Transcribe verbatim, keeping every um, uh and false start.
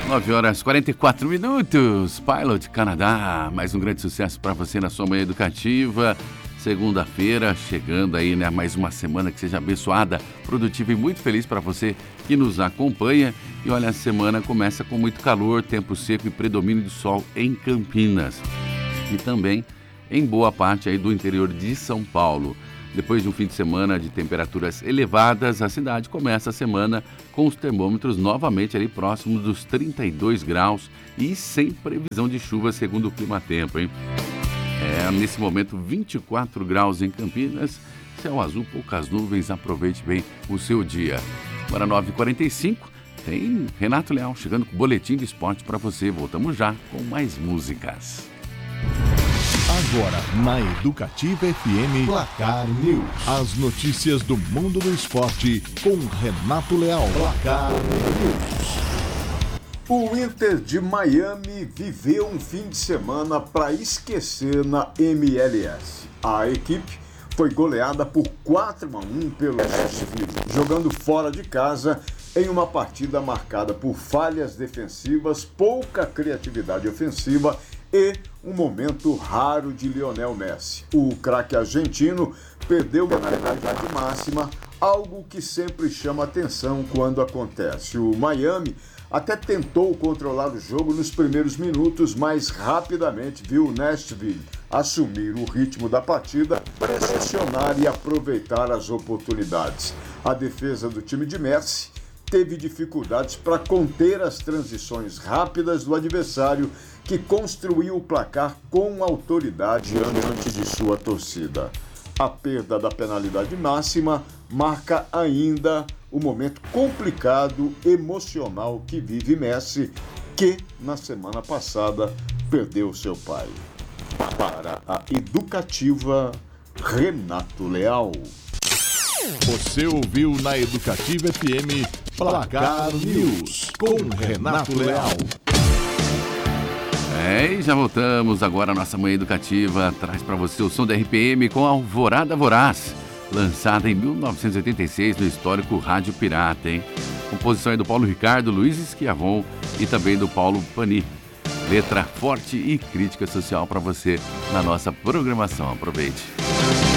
nove horas e quarenta e quatro minutos, Pilot Canadá, mais um grande sucesso para você na sua manhã educativa. Segunda-feira, chegando aí, né? Mais uma semana que seja abençoada, produtiva e muito feliz para você que nos acompanha. E olha, a semana começa com muito calor, tempo seco e predomínio do sol em Campinas. E também em boa parte aí do interior de São Paulo. Depois de um fim de semana de temperaturas elevadas, a cidade começa a semana com os termômetros novamente ali próximos dos trinta e dois graus e sem previsão de chuva, segundo o Climatempo, hein? É, nesse momento, vinte e quatro graus em Campinas, céu azul, poucas nuvens, aproveite bem o seu dia. Agora nove e quarenta e cinco, tem Renato Leal chegando com o boletim de esporte para você. Voltamos já com mais músicas. Agora, na Educativa F M, Placar News. As notícias do mundo do esporte com Renato Leal. Placar News. O Inter de Miami viveu um fim de semana para esquecer na M L S. A equipe foi goleada por quatro a um pelo Nashville, jogando fora de casa em uma partida marcada por falhas defensivas, pouca criatividade ofensiva e um momento raro de Lionel Messi. O craque argentino perdeu a penalidade máxima, algo que sempre chama atenção quando acontece. O Miami até tentou controlar o jogo nos primeiros minutos, mas rapidamente viu o Nashville assumir o ritmo da partida, pressionar e aproveitar as oportunidades. A defesa do time de Messi teve dificuldades para conter as transições rápidas do adversário, que construiu o placar com autoridade diante de sua torcida. A perda da penalidade máxima marca ainda o momento complicado emocional que vive Messi, que na semana passada perdeu seu pai. Para a Educativa, Renato Leal. Você ouviu na Educativa F M Placar News com Renato Leal. É, e já voltamos agora. A nossa manhã educativa traz para você o som da R P M com Alvorada Voraz, lançada em mil novecentos e oitenta e seis no histórico Rádio Pirata, hein? Composição aí do Paulo Ricardo, Luiz Esquiavon e também do Paulo Pani. Letra forte e crítica social para você na nossa programação. Aproveite.